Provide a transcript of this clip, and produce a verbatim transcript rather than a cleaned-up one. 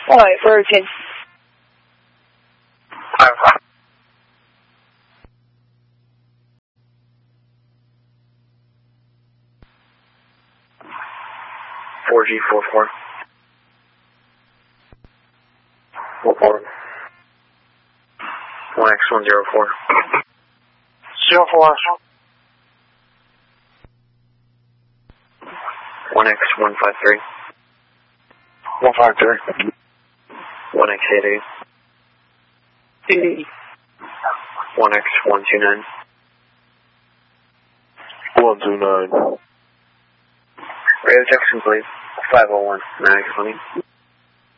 Alright, Virgin. four G four four. Four four. One X one zero four. Zero four. One X one five three. One five three. One X eight eight. Eighty. One X one two nine. One two nine. Radio check complete. Five oh one. Nine twenty.